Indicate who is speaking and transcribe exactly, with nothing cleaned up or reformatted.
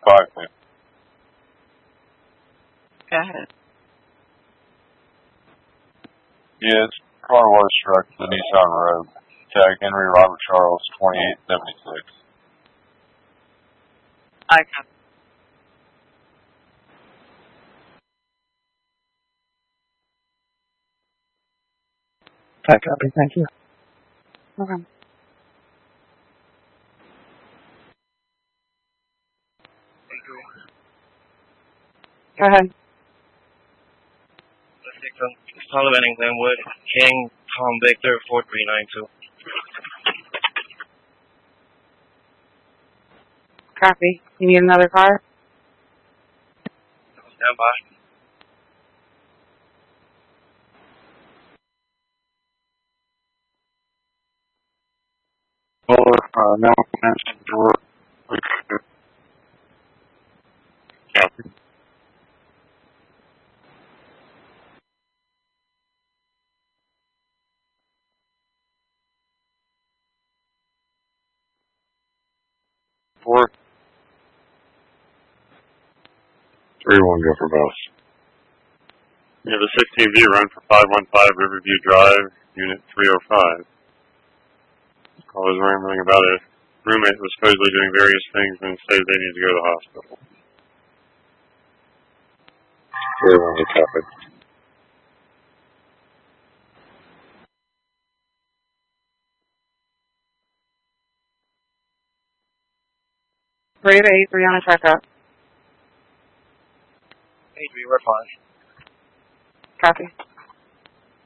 Speaker 1: five fifty.
Speaker 2: Go ahead.
Speaker 1: Yes, car was struck to the Nissan Road. Tag Henry Robert Charles, twenty-eight seventy-six.
Speaker 2: I got
Speaker 3: I copy, thank you.
Speaker 2: Okay. Go ahead.
Speaker 4: Sullivan and Glenwood, King, Tom Victor, four three nine two.
Speaker 2: Copy. You need another car?
Speaker 4: Stand by.
Speaker 1: Fuller, uh, now mentioned door. Copy. Four. Three one, go for boss. You have a sixteen V run for five one five Riverview Drive, unit three oh five. Call was rambling about a roommate was supposedly doing various things and stated they need to go to the hospital. Three one, get copied.
Speaker 2: Three to eight, three on a checkup.
Speaker 4: Eight, we were fine.
Speaker 2: Copy.